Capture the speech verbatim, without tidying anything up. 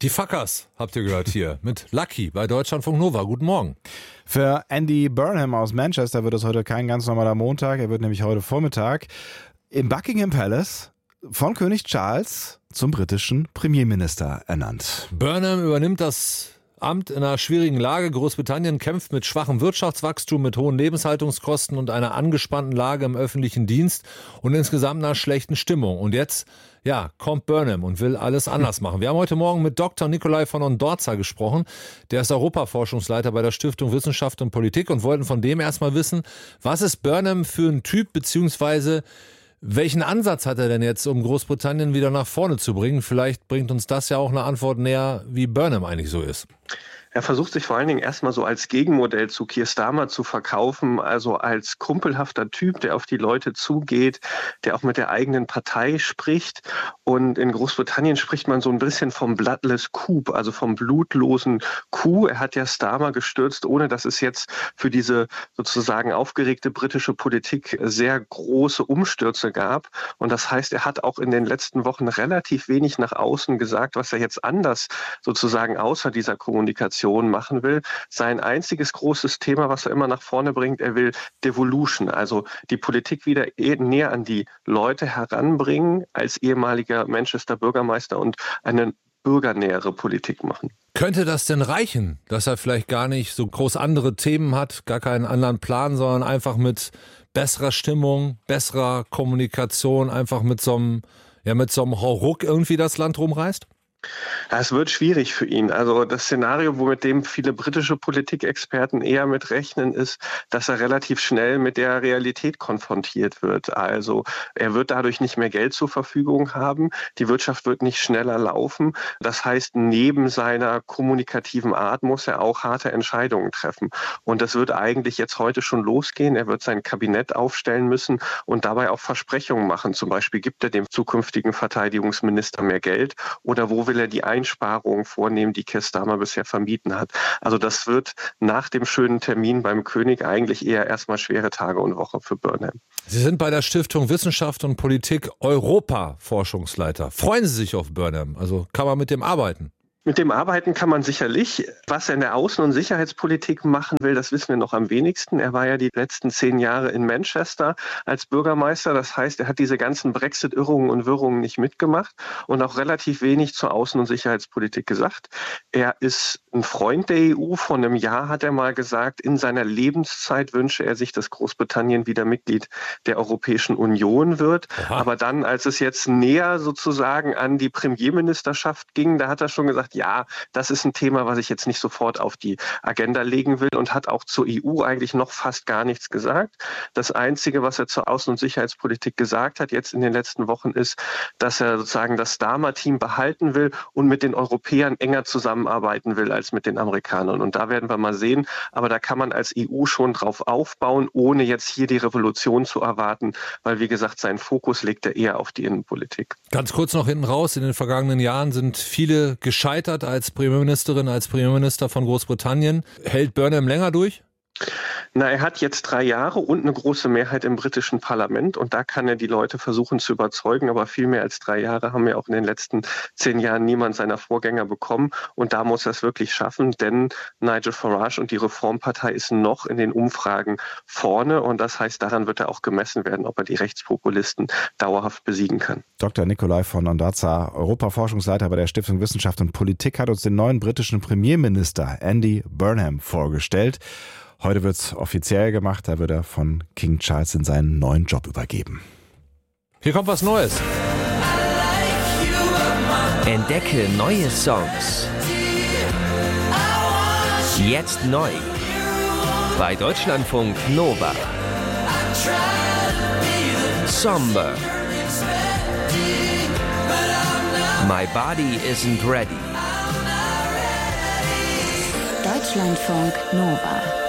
Die Fuckers habt ihr gehört hier mit Lucky bei Deutschlandfunk Nova. Guten Morgen. Für Andy Burnham aus Manchester wird es heute kein ganz normaler Montag. Er wird nämlich heute Vormittag im Buckingham Palace von König Charles zum britischen Premierminister ernannt. Burnham übernimmt das Amt in einer schwierigen Lage. Großbritannien kämpft mit schwachem Wirtschaftswachstum, mit hohen Lebenshaltungskosten und einer angespannten Lage im öffentlichen Dienst und insgesamt einer schlechten Stimmung. Und jetzt, ja, kommt Burnham und will alles anders machen. Wir haben heute Morgen mit Doktor Nikolai von Ondorza gesprochen. Der ist Europaforschungsleiter bei der Stiftung Wissenschaft und Politik und wollten von dem erstmal wissen, was ist Burnham für ein Typ, beziehungsweise welchen Ansatz hat er denn jetzt, um Großbritannien wieder nach vorne zu bringen? Vielleicht bringt uns das ja auch eine Antwort näher, wie Burnham eigentlich so ist. Er versucht sich vor allen Dingen erstmal so als Gegenmodell zu Keir Starmer zu verkaufen, also als kumpelhafter Typ, der auf die Leute zugeht, der auch mit der eigenen Partei spricht. Und in Großbritannien spricht man so ein bisschen vom bloodless coup, also vom blutlosen Coup. Er hat ja Starmer gestürzt, ohne dass es jetzt für diese sozusagen aufgeregte britische Politik sehr große Umstürze gab. Und das heißt, er hat auch in den letzten Wochen relativ wenig nach außen gesagt, was er jetzt anders sozusagen außer dieser Kommunikation machen will. Sein einziges großes Thema, was er immer nach vorne bringt, er will Devolution, also die Politik wieder näher an die Leute heranbringen, als ehemaliger Manchester Bürgermeister und eine bürgernähere Politik machen. Könnte das denn reichen, dass er vielleicht gar nicht so groß andere Themen hat, gar keinen anderen Plan, sondern einfach mit besserer Stimmung, besserer Kommunikation, einfach mit so einem, ja, mit so einem Hauruck irgendwie das Land rumreißt? Ja, es wird schwierig für ihn. Also das Szenario, womit dem viele britische Politikexperten eher mit rechnen, ist, dass er relativ schnell mit der Realität konfrontiert wird. Also er wird dadurch nicht mehr Geld zur Verfügung haben. Die Wirtschaft wird nicht schneller laufen. Das heißt, neben seiner kommunikativen Art muss er auch harte Entscheidungen treffen. Und das wird eigentlich jetzt heute schon losgehen. Er wird sein Kabinett aufstellen müssen und dabei auch Versprechungen machen. Zum Beispiel gibt er dem zukünftigen Verteidigungsminister mehr Geld oder wo will er die Einsparungen vornehmen, die Keir Starmer bisher vermieden hat. Also das wird nach dem schönen Termin beim König eigentlich eher erstmal schwere Tage und Wochen für Burnham. Sie sind bei der Stiftung Wissenschaft und Politik Europa-Forschungsleiter. Freuen Sie sich auf Burnham? Also kann man mit dem arbeiten? Mit dem Arbeiten kann man sicherlich. Was er in der Außen- und Sicherheitspolitik machen will, das wissen wir noch am wenigsten. Er war ja die letzten zehn Jahre in Manchester als Bürgermeister. Das heißt, er hat diese ganzen Brexit-Irrungen und Wirrungen nicht mitgemacht und auch relativ wenig zur Außen- und Sicherheitspolitik gesagt. Er ist ein Freund der E U. Vor einem Jahr hat er mal gesagt, in seiner Lebenszeit wünsche er sich, dass Großbritannien wieder Mitglied der Europäischen Union wird. Aha. Aber dann, als es jetzt näher sozusagen an die Premierministerschaft ging, da hat er schon gesagt, ja, das ist ein Thema, was ich jetzt nicht sofort auf die Agenda legen will und hat auch zur E U eigentlich noch fast gar nichts gesagt. Das Einzige, was er zur Außen- und Sicherheitspolitik gesagt hat jetzt in den letzten Wochen ist, dass er sozusagen das Starmer-Team behalten will und mit den Europäern enger zusammenarbeiten will als mit den Amerikanern. Und da werden wir mal sehen, aber da kann man als E U schon drauf aufbauen, ohne jetzt hier die Revolution zu erwarten, weil wie gesagt, sein Fokus legt er eher auf die Innenpolitik. Ganz kurz noch hinten raus, in den vergangenen Jahren sind viele gescheitert als Premierministerin, als Premierminister von Großbritannien. Hält Burnham länger durch? Na, er hat jetzt drei Jahre und eine große Mehrheit im britischen Parlament und da kann er die Leute versuchen zu überzeugen, aber viel mehr als drei Jahre haben wir auch in den letzten zehn Jahren niemand seiner Vorgänger bekommen und da muss er es wirklich schaffen, denn Nigel Farage und die Reformpartei ist noch in den Umfragen vorne und das heißt, daran wird er auch gemessen werden, ob er die Rechtspopulisten dauerhaft besiegen kann. Doktor Nikolai von Ondorza, Europaforschungsleiter bei der Stiftung Wissenschaft und Politik, hat uns den neuen britischen Premierminister Andy Burnham vorgestellt. Heute wird es offiziell gemacht, da wird er von King Charles in seinen neuen Job übergeben. Hier kommt was Neues. Entdecke neue Songs. Jetzt neu. Bei Deutschlandfunk Nova. Somber. My Body Isn't Ready. Deutschlandfunk Nova.